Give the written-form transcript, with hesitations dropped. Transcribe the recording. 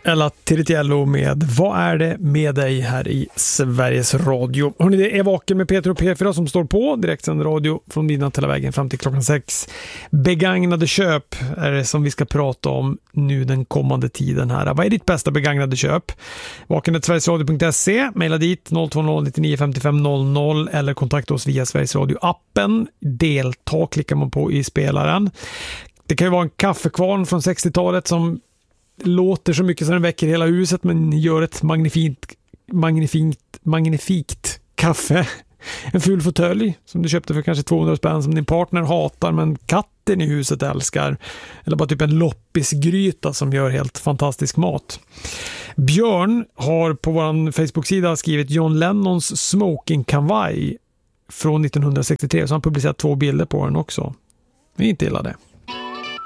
Ella Tiritiello med Vad är det med dig här i Sveriges Radio. Hörrni, det är Vaken med Peter och P4 som står på direktsänd radio från midnatt hela vägen fram till klockan 6. Begagnade köp är det som vi ska prata om nu den kommande tiden här. Vad är ditt bästa begagnade köp? vaken@sverigesradio.se, mejla dit 020 99 55 00 eller kontakta oss via Sveriges Radio-appen. Delta klickar man på i spelaren. Det kan ju vara en kaffekvarn från 60-talet som låter så mycket så den väcker hela huset men gör ett magnifikt kaffe. En ful fåtölj som du köpte för kanske 200 spänn som din partner hatar men katten i huset älskar. Eller bara typ en loppisgryta som gör helt fantastisk mat. Björn har på vår Facebook-sida skrivit John Lennons smoking kavaj från 1963 så han publicerat 2 bilder på den också. Vi inte illa det.